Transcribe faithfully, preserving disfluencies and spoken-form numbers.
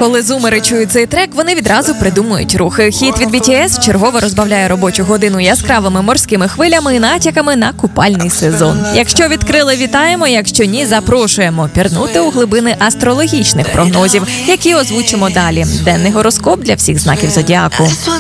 Коли зумери чують цей трек, вони відразу придумують рухи. Хіт від бі ті ес чергово розбавляє робочу годину яскравими морськими хвилями і натяками на купальний сезон. Якщо відкрили, вітаємо, якщо ні, запрошуємо пірнути у глибини астрологічних прогнозів, які озвучимо далі. Денний гороскоп для всіх знаків зодіаку.